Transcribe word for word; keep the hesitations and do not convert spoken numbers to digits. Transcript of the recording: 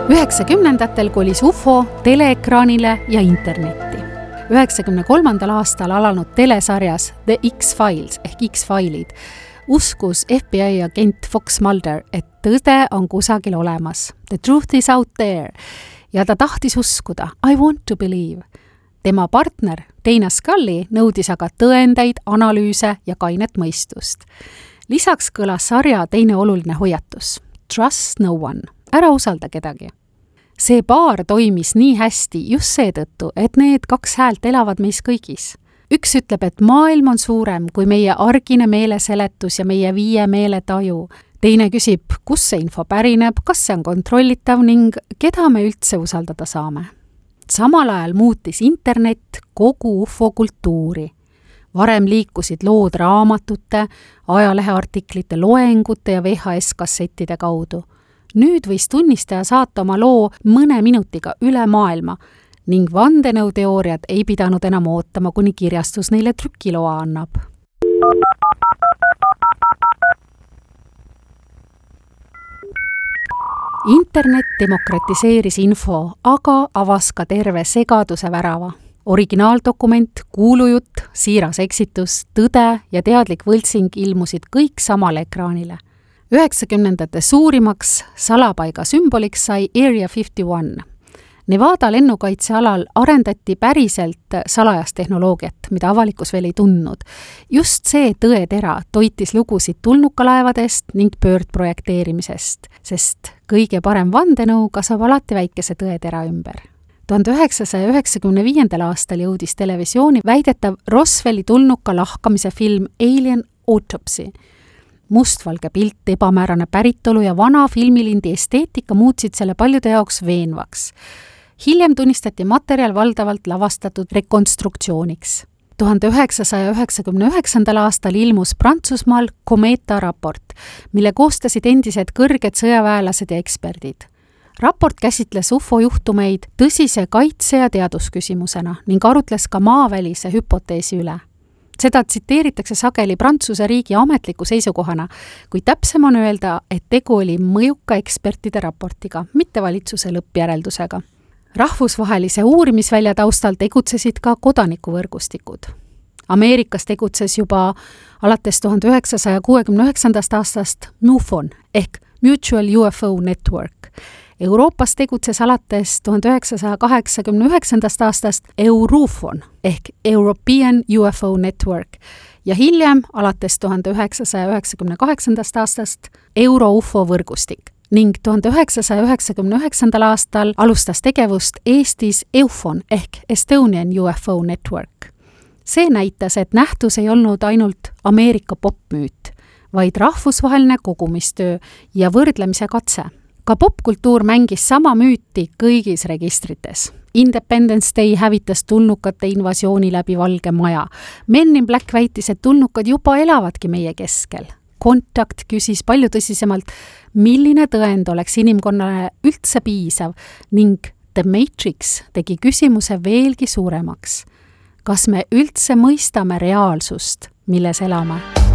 üheksakümnendatel kolis U F O teleekraanile ja internetti. üheksakümne kolmandal aastal alanud telesarjas The X-Files ehk X-File'id uskus F B I agent Fox Mulder, et tõde on kusagil olemas. The truth is out there. Ja ta tahtis uskuda. I want to believe. Tema partner Dana Scully nõudis aga tõendeid, analüüse ja kainet mõistust. Lisaks kõlas sarja teine oluline hoiatus. Trust no one. Ära usalda kedagi. See paar toimis nii hästi just seetõttu, et need kaks häält elavad meis kõigis. Üks ütleb, et maailm on suurem kui meie argine meeleseletus ja meie viie meeletaju. Teine küsib, kus see info pärineb, kas see on kontrollitav ning keda me üldse usaldada saame. Samal ajal muutis internet kogu U F O kultuuri. Varem liikusid lood raamatute, ajaleheartiklite, loengute ja V H S-kassettide kaudu. Nüüd võis tunnistaja saata oma loo mõne minutiga üle maailma ning vandenõuteooriad ei pidanud enam ootama, kuni kirjastus neile trükiloa annab. Internet demokratiseeris info, aga avas ka terve segaduse värava. Originaaldokument, kuulujutt, siiras eksitus, tõde ja teadlik võltsing ilmusid kõik samale ekraanile. üheksakümnendate suurimaks salapaiga sümboliks sai Area viiskümmend üks. Nevada lennukaitsealal arendati päriselt salajast tehnoloogiat, mida avalikkus veel ei tundnud. Just see tõetera toitis lugusid tulnukalaevadest ning pöördprojekteerimisest, sest kõige parem vandenõu kasvab alati väikese tõetera ümber. tuhande üheksasaja üheksakümne viiendal aastal jõudis televisiooni väidetav Roswelli tulnuka lahkamise film Alien Autopsy. Mustvalge pilt, ebamäärane päritolu ja vana filmilindi esteetika muutsid selle paljude jaoks veenvaks. Hiljem tunnistati materjal valdavalt lavastatud rekonstruktsiooniks. tuhande üheksasaja üheksakümne üheksandal aastal ilmus Prantsusmaal Cometa raport, mille koostasid endised kõrged sõjaväelased ja eksperdid. Raport käsitles U F O juhtumeid tõsise kaitse- ja teadusküsimusena ning arutles ka maavälise hüpoteesi üle. Seda tsiteeritakse sageli Prantsuse riigi ametliku seisukohana, kui täpsem on öelda, et tegu oli mõjuka ekspertide raportiga, mitte valitsuse lõppjäreldusega. Rahvusvahelise uurimisvälja taustal tegutsesid ka kodanikuvõrgustikud. Ameerikas tegutses juba alates tuhande üheksasaja kuuekümne üheksandast aastast MUFON ehk Mutual U F O Network. Euroopas tegutses alates tuhande üheksasaja kaheksakümne üheksandast aastast Eurofon ehk European U F O Network ja hiljem alates tuhande üheksasaja üheksakümne kaheksandast aastast Euro-U F O võrgustik ning tuhande üheksasaja üheksakümne üheksandal aastal alustas tegevust Eestis EUFON ehk Estonian U F O Network. See näitas, et nähtus ei olnud ainult Ameerika popmüüt, vaid rahvusvaheline kogumistöö ja võrdlemise katse. Ka popkultuur mängis sama müüti kõigis registrites. Independence Day hävitas tulnukate invasiooni läbi Valge Maja. Men in Black väitis, et tulnukad juba elavadki meie keskel. Kontakt küsis palju tõsisemalt, milline tõend oleks inimkonnale üldse piisav ning The Matrix tegi küsimuse veelgi suuremaks. Kas me üldse mõistame reaalsust, milles elame?